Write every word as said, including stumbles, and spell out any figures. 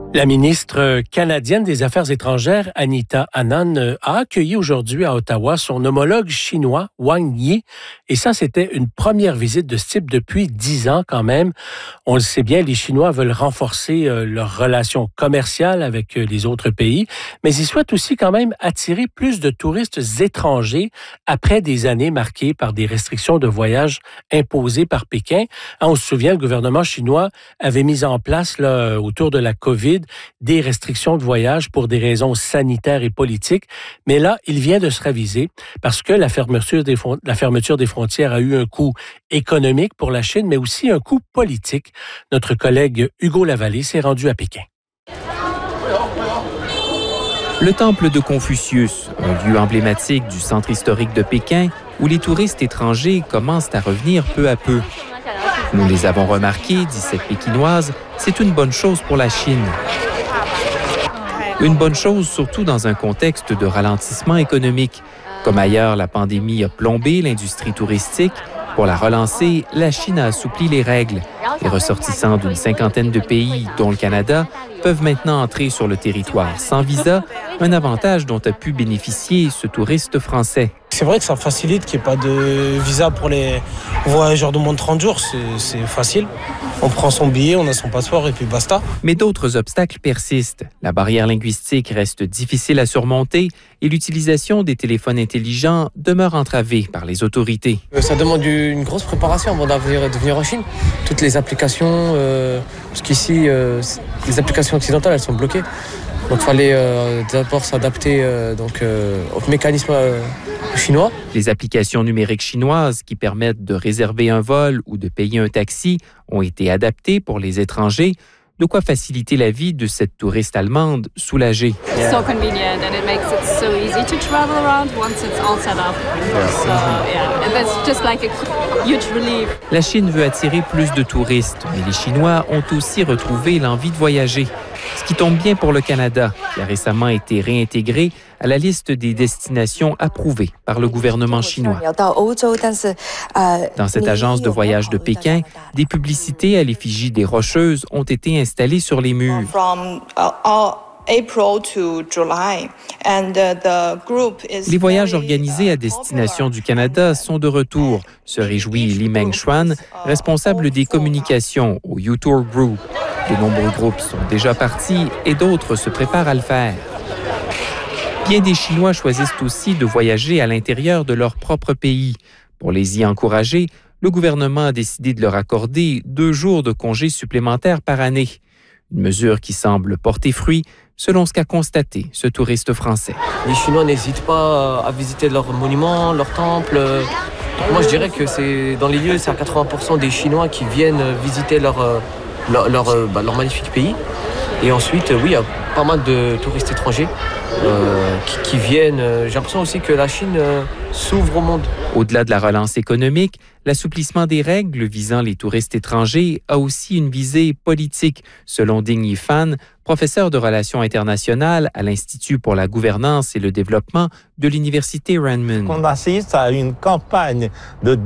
La ministre canadienne des Affaires étrangères, Anita Anand, a accueilli aujourd'hui à Ottawa son homologue chinois, Wang Yi. Et ça, c'était une première visite de ce type depuis dix ans quand même. On le sait bien, les Chinois veulent renforcer euh, leurs relations commerciales avec euh, les autres pays, mais ils souhaitent aussi quand même attirer plus de touristes étrangers après des années marquées par des restrictions de voyage imposées par Pékin. On se souvient, le gouvernement chinois avait mis en place là, autour de la COVID des restrictions de voyage pour des raisons sanitaires et politiques. Mais là, il vient de se raviser parce que la fermeture des, fron- la fermeture des frontières a eu un coût économique pour la Chine, mais aussi un coût politique. Notre collègue Hugo Lavallée s'est rendu à Pékin. Le temple de Confucius, un lieu emblématique du centre historique de Pékin, où les touristes étrangers commencent à revenir peu à peu. Nous les avons remarqués, dit cette Pékinoise, c'est une bonne chose pour la Chine. Une bonne chose surtout dans un contexte de ralentissement économique. Comme ailleurs, la pandémie a plombé l'industrie touristique. Pour la relancer, la Chine a assoupli les règles. Les ressortissants d'une cinquantaine de pays, dont le Canada, peuvent maintenant entrer sur le territoire sans visa, un avantage dont a pu bénéficier ce touriste français. C'est vrai que ça facilite qu'il n'y ait pas de visa pour les voyageurs de moins de trente jours, c'est, c'est facile. On prend son billet, on a son passeport et puis basta. Mais d'autres obstacles persistent. La barrière linguistique reste difficile à surmonter et l'utilisation des téléphones intelligents demeure entravée par les autorités. Ça demande une grosse préparation avant de venir en Chine. Toutes les applications, euh, parce qu'ici, euh, les applications occidentales, elles sont bloquées. Donc il fallait euh, d'abord s'adapter euh, donc, euh, au mécanisme euh, chinois. Les applications numériques chinoises qui permettent de réserver un vol ou de payer un taxi ont été adaptées pour les étrangers, de quoi faciliter la vie de cette touriste allemande soulagée. It's so convenient and it makes it so easy to travel around once it's all set up. So yeah, and that's just like a huge relief. La Chine veut attirer plus de touristes, mais les Chinois ont aussi retrouvé l'envie de voyager. Ce qui tombe bien pour le Canada, qui a récemment été réintégré à la liste des destinations approuvées par le gouvernement chinois. Dans cette agence de voyage de Pékin, des publicités à l'effigie des Rocheuses ont été installées sur les murs. Les voyages organisés à destination du Canada sont de retour, se réjouit Li Meng-Xuan, responsable des communications au U-Tour Group. De nombreux groupes sont déjà partis et d'autres se préparent à le faire. Bien des Chinois choisissent aussi de voyager à l'intérieur de leur propre pays. Pour les y encourager, le gouvernement a décidé de leur accorder deux jours de congés supplémentaires par année. Une mesure qui semble porter fruit, selon ce qu'a constaté ce touriste français. Les Chinois n'hésitent pas à visiter leurs monuments, leurs temples. Moi, je dirais que c'est dans les lieux, c'est à quatre-vingts pour cent des Chinois qui viennent visiter leur, leur, leur, bah, leur magnifique pays. Et ensuite, oui, il y a pas mal de touristes étrangers euh, qui, qui viennent. J'ai l'impression aussi que la Chine euh, s'ouvre au monde. Au-delà de la relance économique, l'assouplissement des règles visant les touristes étrangers a aussi une visée politique, selon Ding Yifan, professeur de relations internationales à l'Institut pour la gouvernance et le développement de l'Université Renmin. On assiste à une campagne de